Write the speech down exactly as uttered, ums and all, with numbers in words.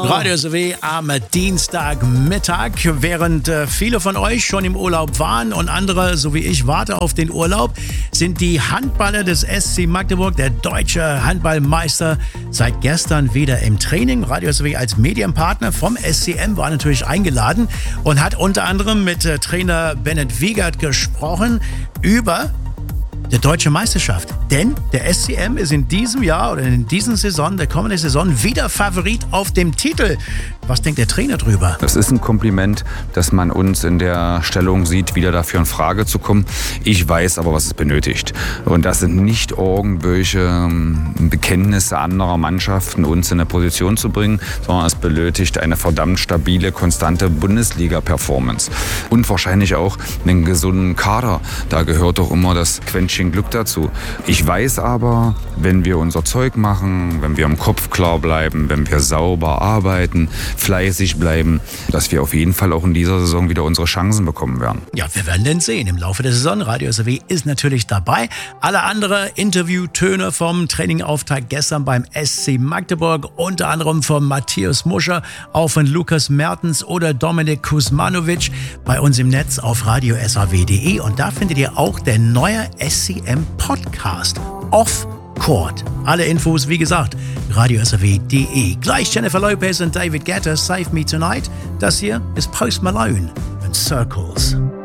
Radio S R W am Dienstagmittag, während äh, viele von euch schon im Urlaub waren und andere, so wie ich, warten auf den Urlaub, sind die Handballer des S C Magdeburg, der deutsche Handballmeister, seit gestern wieder im Training. Radio S R W als Medienpartner vom S C M war natürlich eingeladen und hat unter anderem mit äh, Trainer Bennett Wiegert gesprochen über die deutsche Meisterschaft. Denn der S C M ist in diesem Jahr oder in dieser Saison, der kommenden Saison, wieder Favorit auf dem Titel. Was denkt der Trainer drüber? Das ist ein Kompliment, dass man uns in der Stellung sieht, wieder dafür in Frage zu kommen. Ich weiß aber, was es benötigt. Und das sind nicht irgendwelche Bekenntnisse anderer Mannschaften, uns in eine Position zu bringen, sondern es benötigt eine verdammt stabile, konstante Bundesliga-Performance. Und wahrscheinlich auch einen gesunden Kader. Da gehört doch immer das Quäntchen Glück dazu. Ich weiß aber, wenn wir unser Zeug machen, wenn wir im Kopf klar bleiben, wenn wir sauber arbeiten, fleißig bleiben, dass wir auf jeden Fall auch in dieser Saison wieder unsere Chancen bekommen werden. Ja, wir werden den sehen im Laufe der Saison. Radio S R W ist natürlich dabei. Alle anderen Interviewtöne vom Trainingauftakt gestern beim S C Magdeburg, unter anderem von Matthias Muscher, auch von Lukas Mertens oder Dominik Kuzmanovic bei uns im Netz auf radio s r w punkt d e. Und da findet ihr auch der neue S C M Podcast Off Court. Alle Infos, wie gesagt, radio s r w punkt d e. Gleich Jennifer Lopez und David Guetta, Save Me Tonight. Das hier ist Post Malone und Circles.